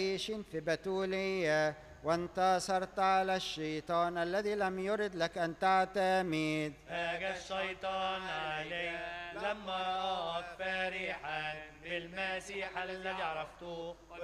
عيش في بتولية، وانتصرت على الشيطان الذي لم يرد لك أن تعتمد. هاج الشيطان علي لما رآك فرحا بالمسيح الذي عرفته